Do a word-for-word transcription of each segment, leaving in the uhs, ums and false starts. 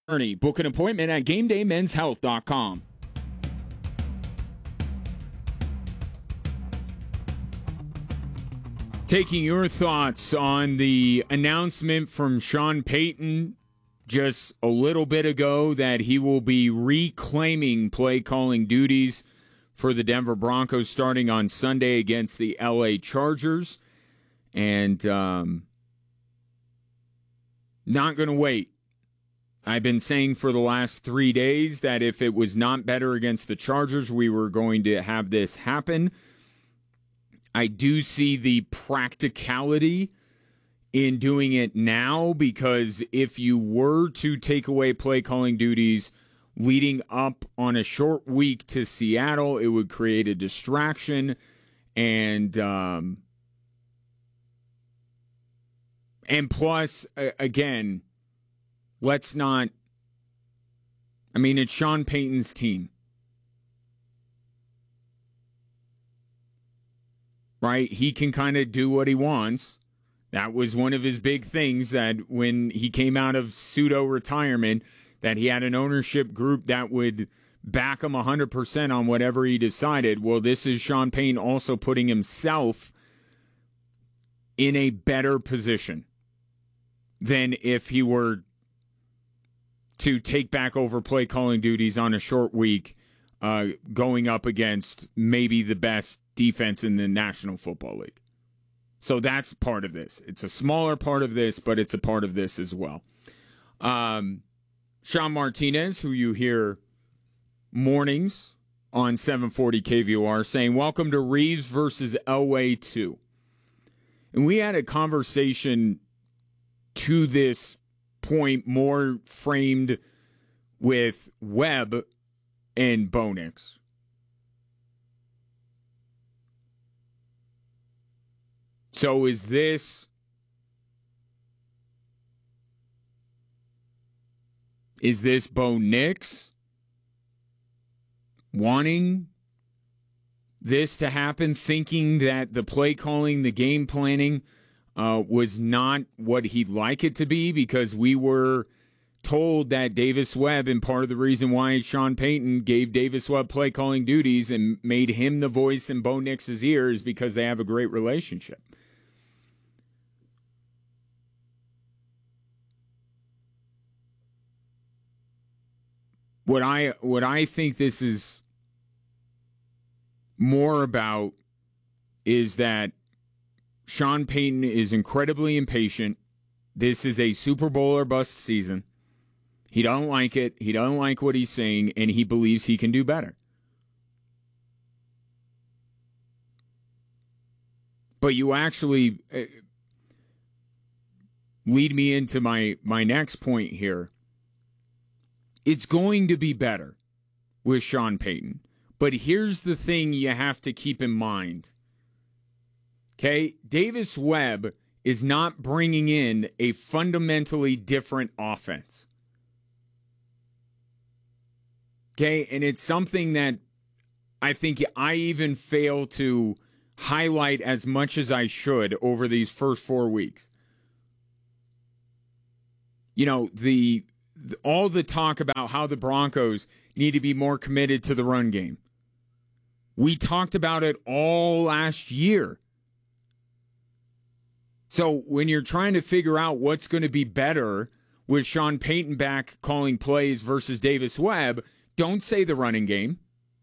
Ernie, book an appointment at game day men's health dot com. Taking your thoughts on the announcement from Sean Payton just a little bit ago that he will be reclaiming play calling duties for the Denver Broncos starting on Sunday against the L A Chargers. And um, not going to wait. I've been saying for the last three days that if it was not better against the Chargers, we were going to have this happen. I do see the practicality in doing it now, because if you were to take away play calling duties leading up on a short week to Seattle, it would create a distraction. And, um, and plus, again, let's not, I mean, it's Sean Payton's team. Right? He can kind of do what he wants. That was one of his big things, that when he came out of pseudo-retirement, that he had an ownership group that would back him one hundred percent on whatever he decided. Well, this is Sean Payton also putting himself in a better position than if he were to take back over play calling duties on a short week, uh, going up against maybe the best defense in the National Football League. So that's part of this. It's a smaller part of this, but it's a part of this as well. Um, Sean Martinez, who you hear mornings on seven forty K V O R, saying, welcome to Reeves versus Elway two. And we had a conversation to this point more framed with Webb and Bo Nix. So is this is this Bo Nix wanting this to happen, thinking that the play calling, the game planning uh, was not what he'd like it to be, because we were told that Davis Webb, and part of the reason why Sean Payton gave Davis Webb play calling duties and made him the voice in Bo Nix's ear, is because they have a great relationship. What I what I think this is more about is that Sean Payton is incredibly impatient. This is a Super Bowl or bust season. He don't like it. He don't like what he's saying, and he believes he can do better. But you actually uh, lead me into my, my next point here. It's going to be better with Sean Payton. But here's the thing you have to keep in mind. Okay? Davis Webb is not bringing in a fundamentally different offense. Okay? And it's something that I think I even fail to highlight as much as I should over these first four weeks. You know, the... all the talk about how the Broncos need to be more committed to the run game. We talked about it all last year. So when you're trying to figure out what's going to be better with Sean Payton back calling plays versus Davis Webb, don't say the running game.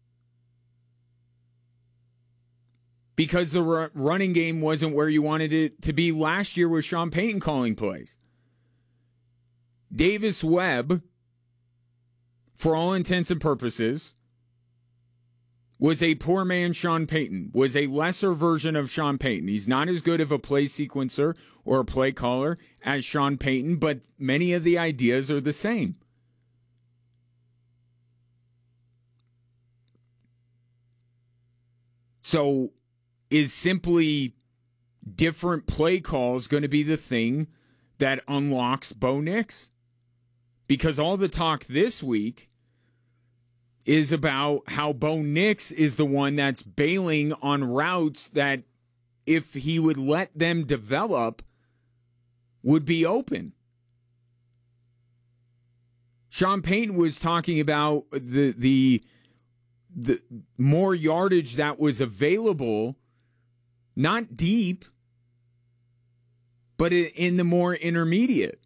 Because the r- running game wasn't where you wanted it to be last year with Sean Payton calling plays. Davis Webb, for all intents and purposes, was a poor man Sean Payton, was a lesser version of Sean Payton. He's not as good of a play sequencer or a play caller as Sean Payton, but many of the ideas are the same. So is simply different play calls going to be the thing that unlocks Bo Nix? Because all the talk this week is about how Bo Nix is the one that's bailing on routes that, if he would let them develop, would be open. Sean Payton was talking about the the the more yardage that was available, not deep, but in the more intermediate.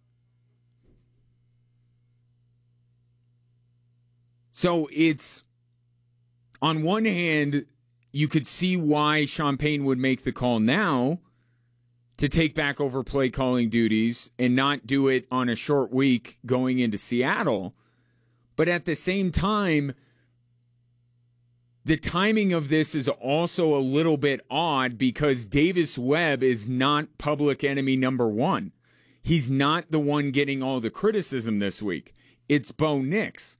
So it's, on one hand, you could see why Sean Payton would make the call now to take back over play calling duties and not do it on a short week going into Seattle. But at the same time, the timing of this is also a little bit odd because Davis Webb is not public enemy number one. He's not the one getting all the criticism this week. It's Bo Nix.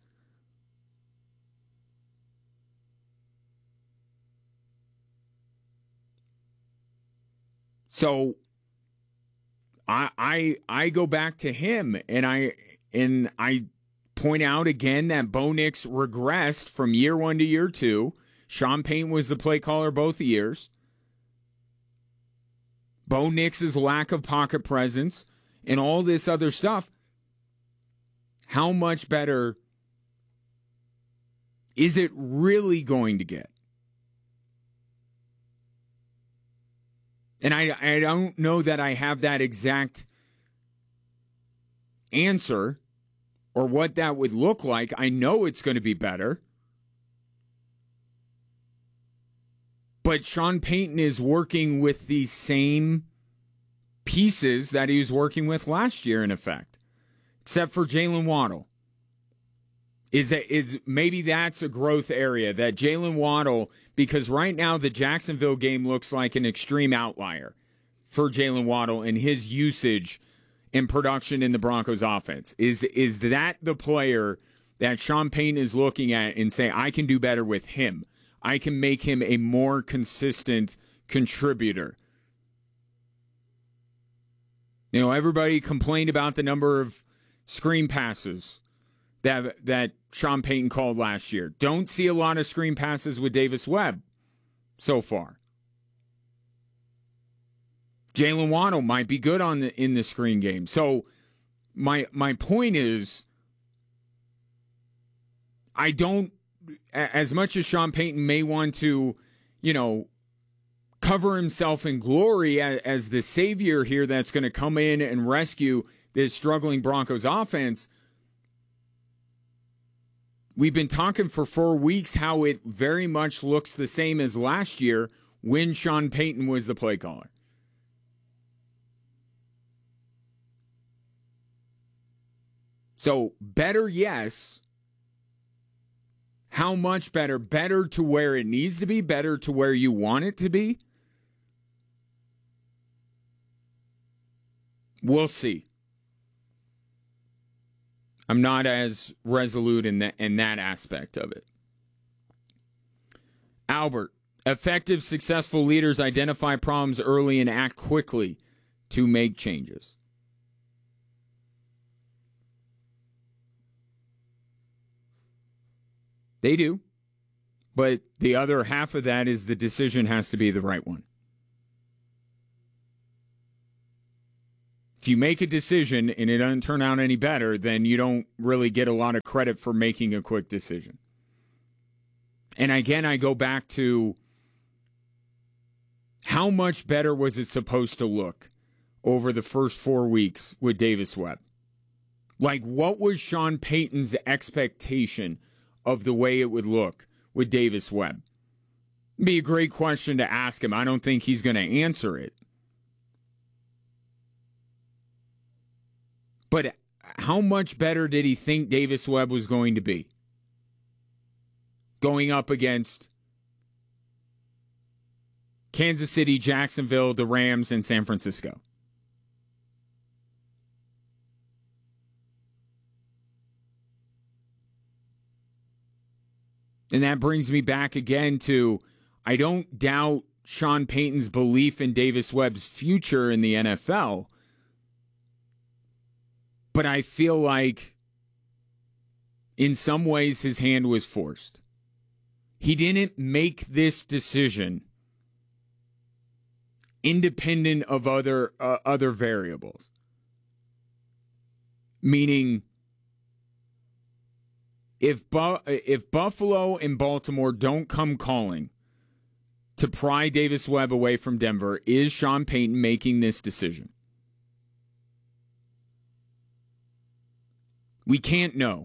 So I I I go back to him and I and I point out again that Bo Nix regressed from year one to year two. Sean Payton was the play caller both years. Bo Nix's lack of pocket presence and all this other stuff. How much better is it really going to get? And I, I don't know that I have that exact answer or what that would look like. I know it's going to be better. But Sean Payton is working with the same pieces that he was working with last year, in effect, except for Jaylen Waddle. Is that is maybe that's a growth area that Jaylen Waddle, because right now the Jacksonville game looks like an extreme outlier for Jaylen Waddle and his usage and production in the Broncos offense. Is is that the player that Sean Payton is looking at and saying, I can do better with him? I can make him a more consistent contributor. You know, everybody complained about the number of screen passes that that Sean Payton called last year. Don't see a lot of screen passes with Davis Webb so far. Jaylen Waddle might be good on the in the screen game. So my my point is, I don't, as much as Sean Payton may want to, you know, cover himself in glory as, as the savior here that's going to come in and rescue this struggling Broncos offense, we've been talking for four weeks how it very much looks the same as last year when Sean Payton was the play caller. So better, yes. How much better? Better to where it needs to be? Better to where you want it to be? We'll see. I'm not as resolute in that, in that aspect of it. Albert, effective, successful leaders identify problems early and act quickly to make changes. They do. But the other half of that is the decision has to be the right one. If you make a decision and it doesn't turn out any better, then you don't really get a lot of credit for making a quick decision. And again, I go back to how much better was it supposed to look over the first four weeks with Davis Webb? Like, what was Sean Payton's expectation of the way it would look with Davis Webb? It'd be a great question to ask him. I don't think he's going to answer it. But how much better did he think Davis Webb was going to be going up against Kansas City, Jacksonville, the Rams, and San Francisco? And that brings me back again to, I don't doubt Sean Payton's belief in Davis Webb's future in the N F L. But I feel like in some ways his hand was forced. He didn't make this decision independent of other uh, other variables. Meaning, If Bu- if Buffalo and Baltimore don't come calling to pry Davis Webb away from Denver, is Sean Payton making this decision? We can't know.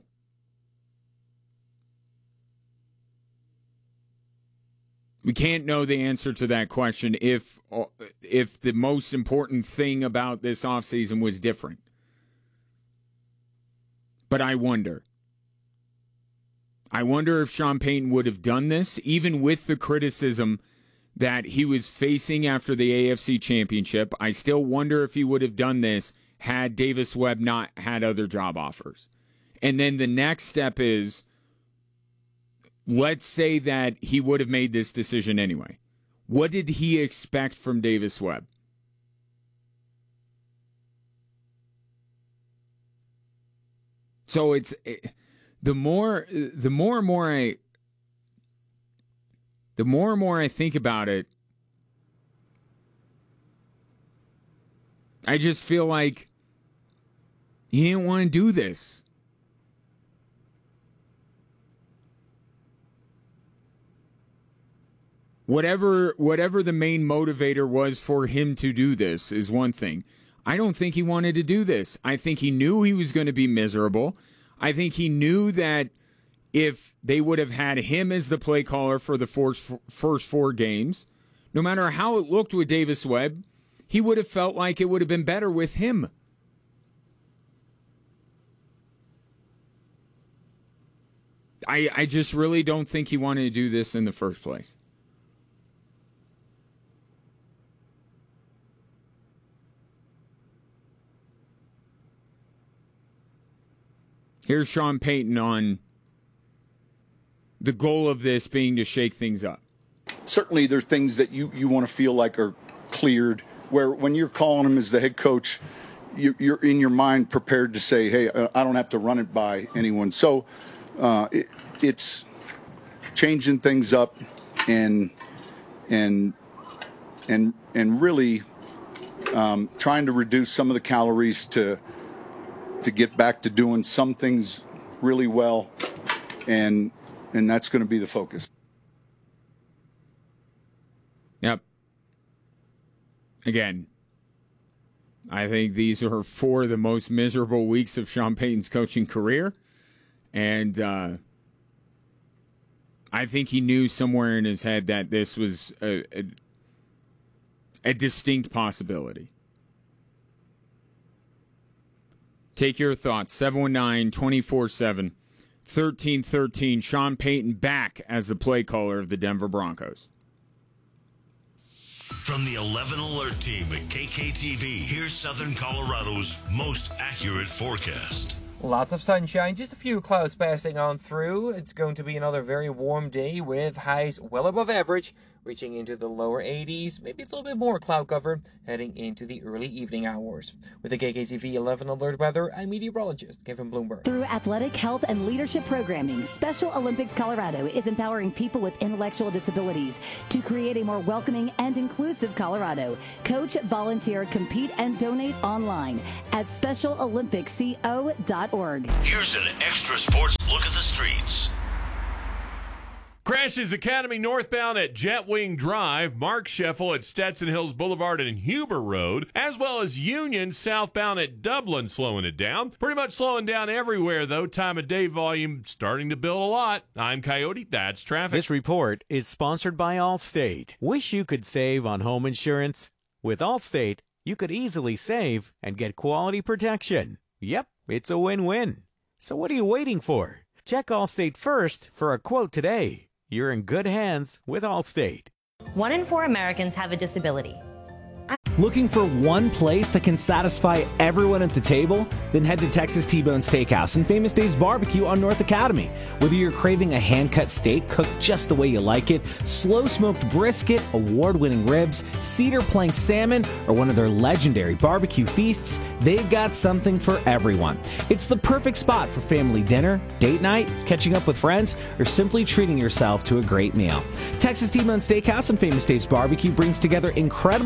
We can't know the answer to that question if if the most important thing about this offseason was different. But I wonder. I wonder if Sean Payton would have done this, even with the criticism that he was facing after the A F C Championship. I still wonder if he would have done this had Davis Webb not had other job offers. And then the next step is, let's say that he would have made this decision anyway. What did he expect from Davis Webb? So it's it, the more the more and more I the more and more I think about it, I just feel like he didn't want to do this. Whatever whatever the main motivator was for him to do this is one thing. I don't think he wanted to do this. I think he knew he was going to be miserable. I think he knew that if they would have had him as the play caller for the first four games, no matter how it looked with Davis Webb, he would have felt like it would have been better with him. I I just really don't think he wanted to do this in the first place. Here's Sean Payton on the goal of this being to shake things up. Certainly there are things that you, you want to feel like are cleared, where when you're calling him as the head coach, you, you're in your mind prepared to say, hey, I don't have to run it by anyone. So uh, it, it's changing things up and and and and really um, trying to reduce some of the calories to to get back to doing some things really well, and and that's going to be the focus. Yep. Again, I think these are four of the most miserable weeks of Sean Payton's coaching career, and uh, I think he knew somewhere in his head that this was a, a, a distinct possibility. Take your thoughts. seven one nine, two four seven, one three one three. Sean Payton back as the play caller of the Denver Broncos. From the eleven Alert team at K K T V, here's Southern Colorado's most accurate forecast. Lots of sunshine, just a few clouds passing on through. It's going to be another very warm day with highs well above average, reaching into the lower eighties, maybe a little bit more cloud cover heading into the early evening hours. With the K K T V eleven Alert weather, I'm meteorologist Kevin Bloomberg. Through athletic, health, and leadership programming, Special Olympics Colorado is empowering people with intellectual disabilities to create a more welcoming and inclusive Colorado. Coach, volunteer, compete, and donate online at special olympics co dot org. Here's an extra sports look at the streets. Crashes Academy northbound at Jetwing Drive, Mark Scheffel at Stetson Hills Boulevard and Huber Road, as well as Union southbound at Dublin slowing it down. Pretty much slowing down everywhere, though. Time of day volume starting to build a lot. I'm Coyote. That's traffic. This report is sponsored by Allstate. Wish you could save on home insurance? With Allstate, you could easily save and get quality protection. Yep, it's a win-win. So what are you waiting for? Check Allstate first for a quote today. You're in good hands with Allstate. One in four Americans have a disability. Looking for one place that can satisfy everyone at the table? Then head to Texas T-Bone Steakhouse and Famous Dave's Barbecue on North Academy. Whether you're craving a hand-cut steak cooked just the way you like it, slow-smoked brisket, award-winning ribs, cedar plank salmon, or one of their legendary barbecue feasts, they've got something for everyone. It's the perfect spot for family dinner, date night, catching up with friends, or simply treating yourself to a great meal. Texas T-Bone Steakhouse and Famous Dave's Barbecue brings together incredible steaks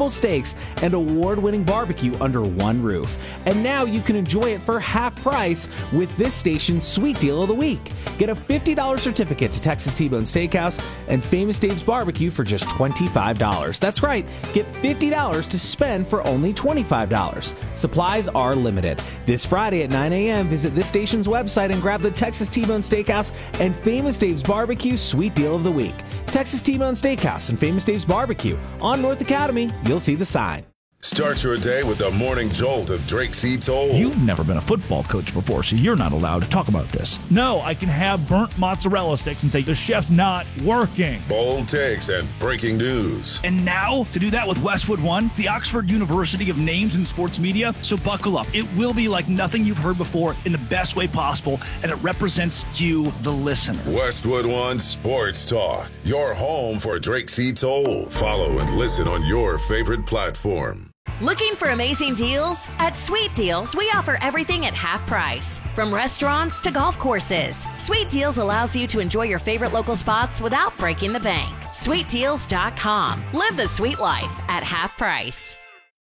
snacks, and award-winning barbecue under one roof. And now you can enjoy it for half price with this station's Sweet Deal of the Week. Get a fifty dollars certificate to Texas T-Bone Steakhouse and Famous Dave's Barbecue for just twenty-five dollars. That's right, get fifty dollars to spend for only twenty-five dollars. Supplies are limited. This Friday at nine a.m., visit this station's website and grab the Texas T-Bone Steakhouse and Famous Dave's Barbecue Sweet Deal of the Week. Texas T-Bone Steakhouse and Famous Dave's Barbecue on North Academy. You'll see the sign. Start your day with the morning jolt of Drake C. Toll. You've never been a football coach before, so you're not allowed to talk about this. No, I can have burnt mozzarella sticks and say the chef's not working. Bold takes and breaking news. And now, to do that with Westwood One, the Oxford University of Names in Sports Media. So buckle up. It will be like nothing you've heard before in the best way possible, and it represents you, the listener. Westwood One Sports Talk, your home for Drake C. Toll. Follow and listen on your favorite platform. Looking for amazing deals? At Sweet Deals, we offer everything at half price. From restaurants to golf courses, Sweet Deals allows you to enjoy your favorite local spots without breaking the bank. sweet deals dot com. Live the sweet life at half price.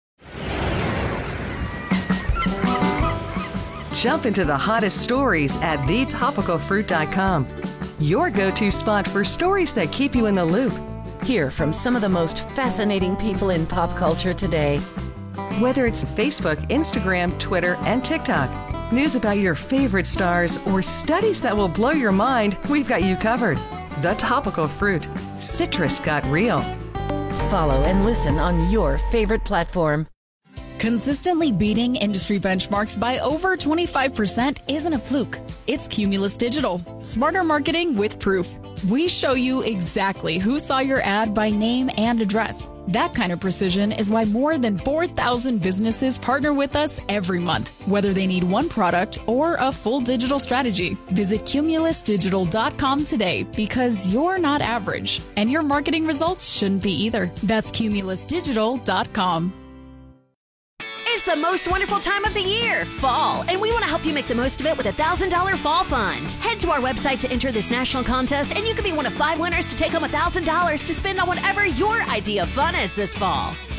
Jump into the hottest stories at the topical fruit dot com. Your go-to spot for stories that keep you in the loop. Hear from some of the most fascinating people in pop culture today. Whether it's Facebook, Instagram, Twitter, and TikTok, news about your favorite stars, or studies that will blow your mind, we've got you covered. The Topical Fruit. Citrus got real. Follow and listen on your favorite platform. Consistently beating industry benchmarks by over twenty-five percent isn't a fluke. It's Cumulus Digital. Smarter marketing with proof. We show you exactly who saw your ad by name and address. That kind of precision is why more than four thousand businesses partner with us every month, whether they need one product or a full digital strategy. Visit cumulus digital dot com today, because you're not average, and your marketing results shouldn't be either. That's cumulus digital dot com. It's the most wonderful time of the year, fall, and we want to help you make the most of it with a one thousand dollars Fall Fund. Head to our website to enter this national contest, and you could be one of five winners to take home one thousand dollars to spend on whatever your idea of fun is this fall.